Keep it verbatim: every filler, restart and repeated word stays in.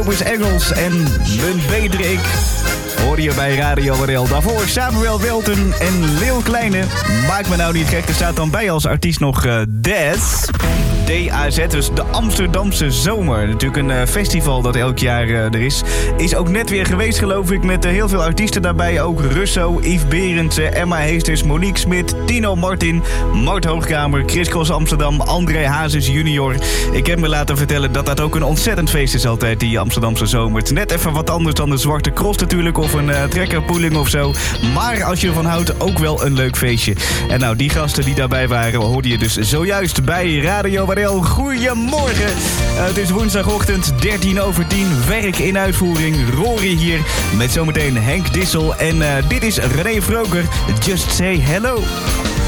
is Engels en mijn betere ik. Hoorde je bij Radio Warel. Daarvoor Samuel Welten en Lil Kleine. Maak me nou niet gek, er staat dan bij als artiest nog uh, Daz. D A Z, dus de Amsterdamse Zomer. Natuurlijk een uh, festival dat elk jaar uh, er is. Is ook net weer geweest, geloof ik, met uh, heel veel artiesten daarbij. Ook Russo, Yves Berendsen, Emma Heesters, Monique Smit, Tino Martin, Mart Hoogkamer, Chris Cross Amsterdam, André Hazes junior. Ik heb me laten vertellen dat dat ook een ontzettend feest is altijd, die Amsterdamse Zomer. Het is net even wat anders dan de Zwarte Cross natuurlijk, of een uh, trekkerpoeling of zo. Maar als je ervan houdt, ook wel een leuk feestje. En nou, die gasten die daarbij waren, hoorde je dus zojuist bij Radio Warel. Goedemorgen. Uh, het is woensdagochtend, dertien over tien. Werk in uitvoering. Rory hier met zometeen Henk Dissel. En uh, dit is René Vroger. Just say hello.